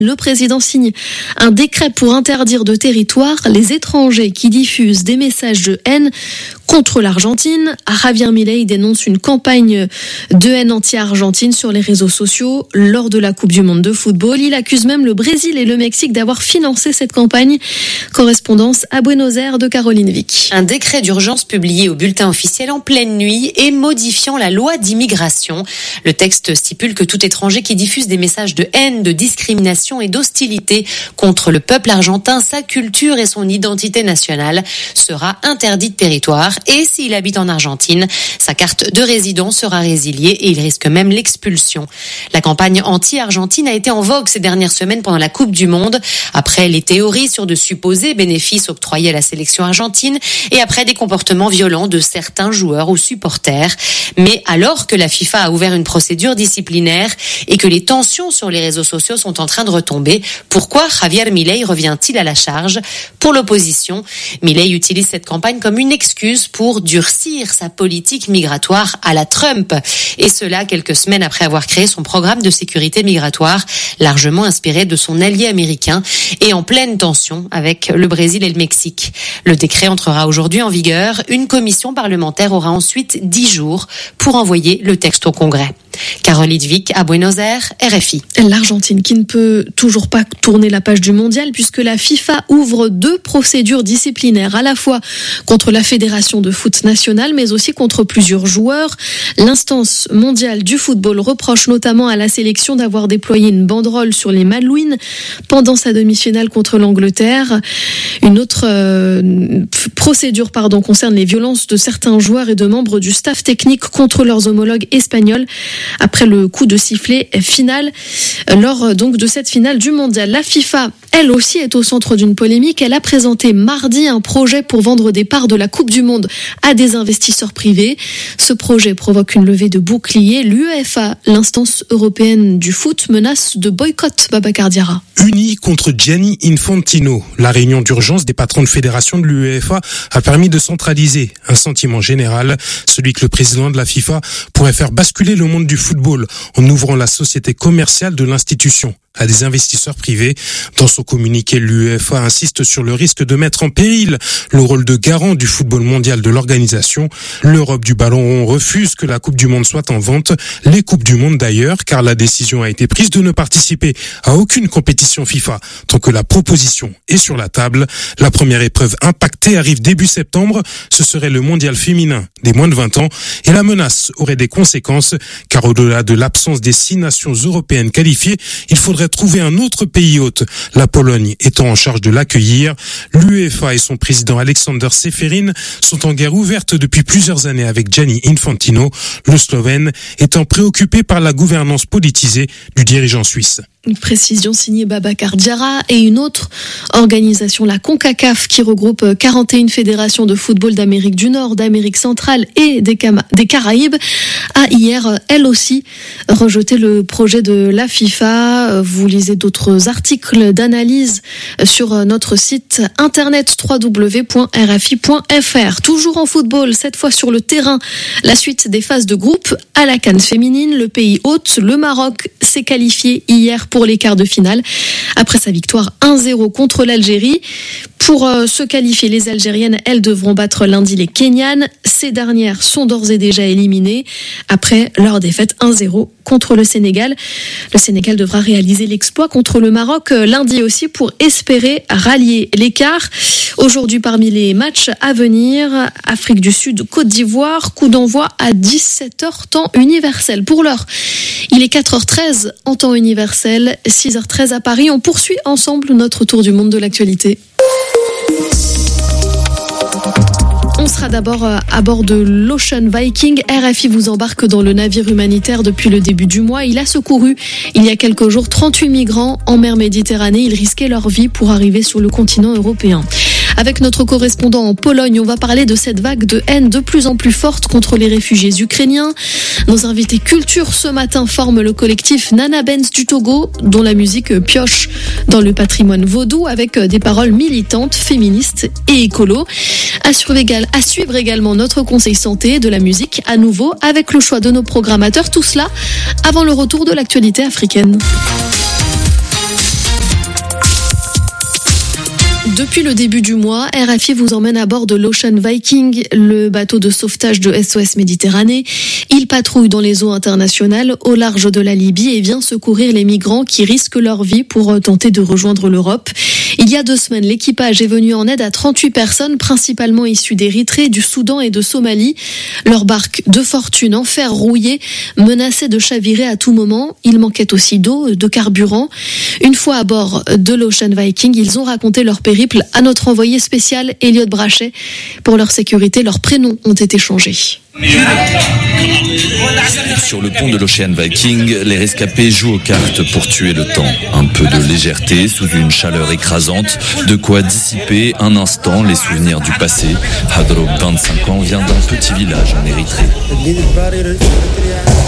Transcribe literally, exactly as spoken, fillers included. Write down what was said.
Le président signe un décret pour interdire de territoire les étrangers qui diffusent des messages de haine contre l'Argentine. Javier Milei dénonce une campagne de haine anti-argentine sur les réseaux sociaux lors de la Coupe du Monde de football. Il accuse même le Brésil et le Mexique d'avoir financé cette campagne. Correspondance à Buenos Aires de Caroline Vic. Un décret d'urgence publié au bulletin officiel en pleine nuit et modifiant la loi d'immigration. Le texte stipule que tout étranger qui diffuse des messages de haine, de discrimination et d'hostilité contre le peuple argentin, sa culture et son identité nationale sera interdit de territoire. Et s'il habite en Argentine, sa carte de résident sera résiliée et il risque même l'expulsion. La campagne anti-Argentine a été en vogue ces dernières semaines pendant la Coupe du Monde, après les théories sur de supposés bénéfices octroyés à la sélection argentine et après des comportements violents de certains joueurs ou supporters. Mais alors que la FIFA a ouvert une procédure disciplinaire et que les tensions sur les réseaux sociaux sont en train de retomber, pourquoi Javier Milei revient-il à la charge? Pour l'opposition, Milei utilise cette campagne comme une excuse pour durcir sa politique migratoire à la Trump. Et cela quelques semaines après avoir créé son programme de sécurité migratoire, largement inspiré de son allié américain et en pleine tension avec le Brésil et le Mexique. Le décret entrera aujourd'hui en vigueur. Une commission parlementaire aura ensuite dix jours pour envoyer le texte au Congrès. Caroline Vic à Buenos Aires, R F I. L'Argentine qui ne peut toujours pas tourner la page du mondial puisque la FIFA ouvre deux procédures disciplinaires à la fois contre la Fédération de foot nationale mais aussi contre plusieurs joueurs. L'instance mondiale du football reproche notamment à la sélection d'avoir déployé une banderole sur les Malouines pendant sa demi-finale contre l'Angleterre. Une autre euh, procédure pardon, concerne les violences de certains joueurs et de membres du staff technique contre leurs homologues espagnols après le coup de sifflet final lors donc de cette finale du mondial. La FIFA, elle aussi, est au centre d'une polémique. Elle a présenté mardi un projet pour vendre des parts de la Coupe du Monde à des investisseurs privés. Ce projet provoque une levée de boucliers. L'UEFA, l'instance européenne du foot, menace de boycott Babacar Diarra. Unis contre Gianni Infantino, la réunion d'urgence des patrons de fédération de l'UEFA a permis de centraliser un sentiment général, celui que le président de la FIFA pourrait faire basculer le monde du football en ouvrant la société commerciale de l'institution à des investisseurs privés. Dans son communiqué, l'UEFA insiste sur le risque de mettre en péril le rôle de garant du football mondial de l'organisation. L'Europe du ballon rond refuse que la Coupe du Monde soit en vente, les Coupes du Monde d'ailleurs, car la décision a été prise de ne participer à aucune compétition FIFA tant que la proposition est sur la table. La première épreuve impactée arrive début septembre, ce serait le mondial féminin des moins de vingt ans et la menace aurait des conséquences car au-delà de l'absence des six nations européennes qualifiées, il faudrait trouver un autre pays hôte, la Pologne étant en charge de l'accueillir. L'UEFA et son président Aleksander Čeferin sont en guerre ouverte depuis plusieurs années avec Gianni Infantino, le Slovène étant préoccupé par la gouvernance politisée du dirigeant suisse. Une précision signée Babacar Diarra et une autre organisation, la CONCACAF, qui regroupe quarante et une fédérations de football d'Amérique du Nord, d'Amérique centrale et des, Cam- des Caraïbes, a hier, elle aussi, rejeté le projet de la FIFA. Vous lisez d'autres articles d'analyse sur notre site internet w w w point r f i point f r. Toujours en football, cette fois sur le terrain, la suite des phases de groupe à la CAN féminine. Le pays hôte, le Maroc, s'est qualifié hier pour les quarts de finale après sa victoire un zéro contre l'Algérie. Pour euh, se qualifier, les Algériennes, elles devront battre lundi les Kenyanes. Ces dernières sont d'ores et déjà éliminées après leur défaite un zéro contre le Sénégal. Le Sénégal devra réaliser l'exploit contre le Maroc euh, lundi aussi pour espérer rallier l'écart. Aujourd'hui, parmi les matchs à venir, Afrique du Sud, Côte d'Ivoire, coup d'envoi à dix-sept heures temps universel. Pour l'heure, il est quatre heures treize en temps universel, six heures treize à Paris. On poursuit ensemble notre tour du monde de l'actualité. On sera d'abord à bord de l'Ocean Viking. R F I vous embarque dans le navire humanitaire depuis le début du mois. Il a secouru il y a quelques jours trente-huit migrants en mer Méditerranée. Ils risquaient leur vie pour arriver sur le continent européen. Avec notre correspondant en Pologne, on va parler de cette vague de haine de plus en plus forte contre les réfugiés ukrainiens. Nos invités culture ce matin forment le collectif Nana Benz du Togo, dont la musique pioche dans le patrimoine vaudou avec des paroles militantes, féministes et écolo. À suivre également notre conseil santé de la musique, à nouveau avec le choix de nos programmateurs. Tout cela avant le retour de l'actualité africaine. Depuis le début du mois, R F I vous emmène à bord de l'Ocean Viking, le bateau de sauvetage de S O S Méditerranée. Il patrouille dans les eaux internationales au large de la Libye et vient secourir les migrants qui risquent leur vie pour tenter de rejoindre l'Europe. Il y a deux semaines, l'équipage est venu en aide à trente-huit personnes, principalement issues d'Érythrée, du Soudan et de Somalie. Leur barque de fortune en fer rouillé menaçait de chavirer à tout moment. Il manquait aussi d'eau, de carburant. Une fois à bord de l'Ocean Viking, ils ont raconté leur périple à notre envoyé spécial Elliot Brachet. Pour leur sécurité, leurs prénoms ont été changés. Sur le pont de l'Ocean Viking, les rescapés jouent aux cartes pour tuer le temps. Un peu de légèreté sous une chaleur écrasante, de quoi dissiper un instant les souvenirs du passé. Hadro, vingt-cinq ans, vient d'un petit village en Érythrée.